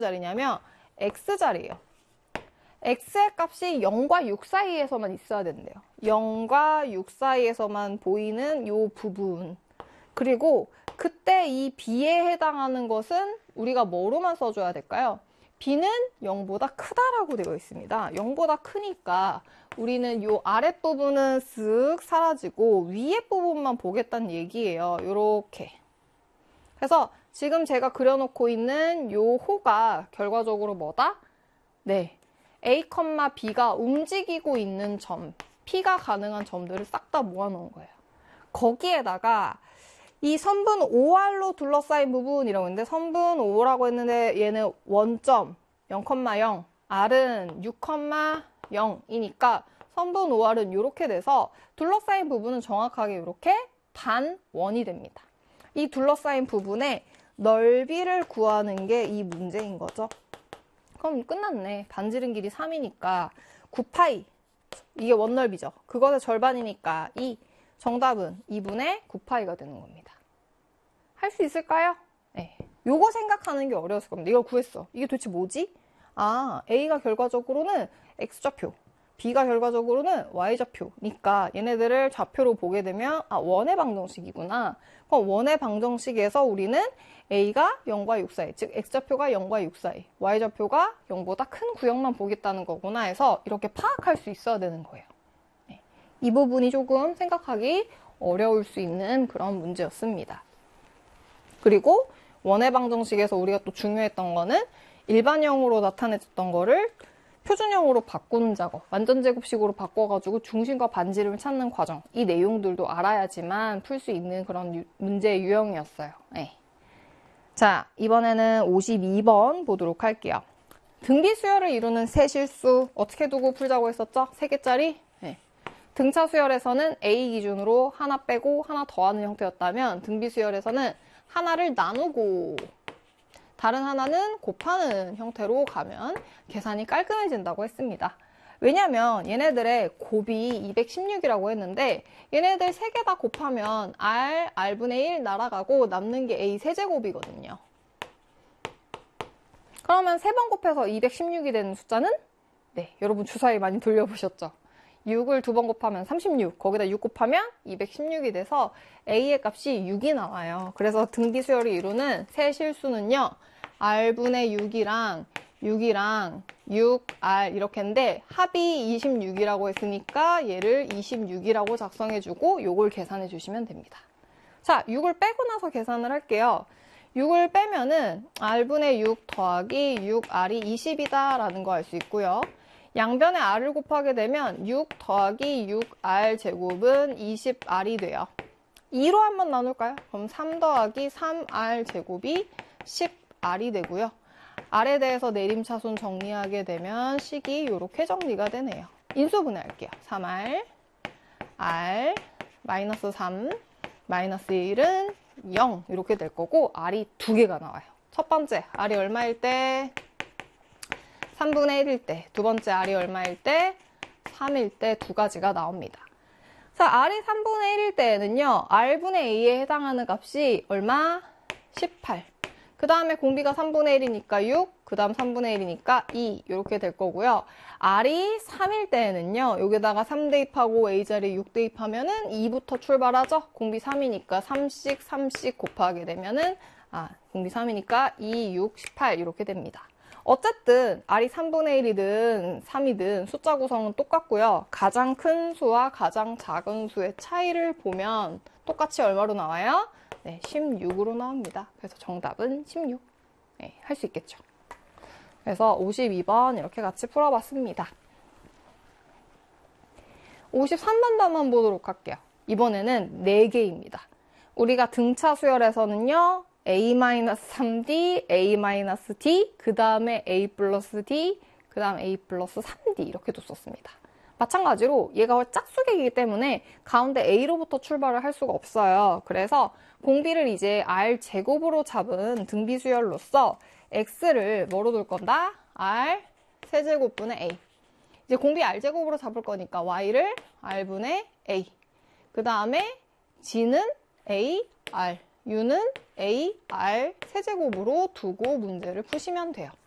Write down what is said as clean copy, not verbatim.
자리냐면 x자리예요. x의 값이 0과 6 사이에서만 있어야 된대요. 0과 6 사이에서만 보이는 요 부분. 그리고 그때 이 b에 해당하는 것은 우리가 뭐로만 써줘야 될까요? b는 0보다 크다라고 되어 있습니다. 0보다 크니까 우리는 요 아랫부분은 쓱 사라지고 위에 부분만 보겠다는 얘기예요. 요렇게. 그래서 지금 제가 그려놓고 있는 요 호가 결과적으로 뭐다? 네, A, B가 움직이고 있는 점, P가 가능한 점들을 싹 다 모아놓은 거예요. 거기에다가 이 선분 OR로 둘러싸인 부분이라고 했는데 선분 O라고 했는데 얘는 원점 0,0, R은 6,0이니까 선분 OR은 이렇게 돼서 둘러싸인 부분은 정확하게 이렇게 단원이 됩니다. 이 둘러싸인 부분의 넓이를 구하는 게 이 문제인 거죠. 그럼 끝났네. 반지름 길이 3이니까 9파이. 이게 원넓이죠. 그것의 절반이니까 정답은 2분의 9파이가 되는 겁니다. 할 수 있을까요? 네. 요거 생각하는 게 어려웠을 겁니다. 이걸 구했어. 이게 도대체 뭐지? 아, A가 결과적으로는 X좌표, B가 결과적으로는 Y좌표니까 얘네들을 좌표로 보게 되면 원의 방정식이구나. 그럼 원의 방정식에서 우리는 A가 0과 6 사이, 즉 X좌표가 0과 6 사이, Y좌표가 0보다 큰 구역만 보겠다는 거구나 해서 이렇게 파악할 수 있어야 되는 거예요. 네. 이 부분이 조금 생각하기 어려울 수 있는 그런 문제였습니다. 그리고 원의 방정식에서 우리가 또 중요했던 거는 일반형으로 나타냈던 거를 표준형으로 바꾸는 작업, 완전제곱식으로 바꿔가지고 중심과 반지름을 찾는 과정, 이 내용들도 알아야지만 풀 수 있는 그런 문제의 유형이었어요. 네. 자, 이번에는 52번 보도록 할게요. 등비수열을 이루는 세 실수 어떻게 두고 풀자고 했었죠? 3개짜리? 네. 등차 수열에서는 A 기준으로 하나 빼고 하나 더하는 형태였다면 등비수열에서는 하나를 나누고 다른 하나는 곱하는 형태로 가면 계산이 깔끔해진다고 했습니다. 왜냐면 얘네들의 곱이 216이라고 했는데 얘네들 3개 다 곱하면 R분의 1 날아가고 남는 게 A 세제곱이거든요. 그러면 3번 곱해서 216이 되는 숫자는? 네, 여러분 주사위 많이 돌려보셨죠? 6을 2번 곱하면 36, 거기다 6 곱하면 216이 돼서 A의 값이 6이 나와요. 그래서 등비수열을 이루는 세 실수는요. R분의 6이랑 6R 이렇게인데 합이 26이라고 했으니까 얘를 26이라고 작성해주고 요걸 계산해 주시면 됩니다. 자, 6을 빼고 나서 계산을 할게요. 6을 빼면은 R분의 6 더하기 6R이 20이다 라는 거 알 수 있고요. 양변에 R을 곱하게 되면 6 더하기 6R 제곱은 20R이 돼요. 2로 한번 나눌까요? 그럼 3 더하기 3R 제곱이 10R이 되고요. R에 대해서 내림차순 정리하게 되면 식이 이렇게 정리가 되네요. 인수분해할게요. 3R, R, 마이너스 3, 마이너스 1은 0 이렇게 될 거고 R이 2개가 나와요. 첫 번째 R이 얼마일 때? 3분의 1일 때, 두 번째 R이 얼마일 때? 3일 때 두 가지가 나옵니다. 자, R이 3분의 1일 때에는요, R분의 A에 해당하는 값이 얼마? 18. 그 다음에 공비가 3분의 1이니까 6, 그 다음 3분의 1이니까 2 이렇게 될 거고요. R이 3일 때에는요, 여기다가 3 대입하고 A자리에 6 대입하면은 2부터 출발하죠? 공비 3이니까 3씩 곱하게 되면은, 공비 3이니까 2, 6, 18 이렇게 됩니다. 어쨌든 R이 3분의 1이든 3이든 숫자 구성은 똑같고요. 가장 큰 수와 가장 작은 수의 차이를 보면 똑같이 얼마로 나와요? 네, 16으로 나옵니다. 그래서 정답은 16. 네, 할 수 있겠죠. 그래서 52번 이렇게 같이 풀어봤습니다. 53번도 한번 보도록 할게요. 이번에는 4개입니다. 우리가 등차 수열에서는요. A-3D, A-D, 그 다음에 A 플러스 D, 그 다음 A 플러스 3D 이렇게 뒀었습니다. 마찬가지로 얘가 짝수계이기 때문에 가운데 A로부터 출발을 할 수가 없어요. 그래서 공비를 이제 R 제곱으로 잡은 등비수열로서 X를 뭐로 둘 건다? R 세제곱분의 A. 이제 공비 R 제곱으로 잡을 거니까 Y를 R분의 A. 그 다음에 G는 A, R. U는 A, R 세제곱으로 두고 문제를 푸시면 돼요.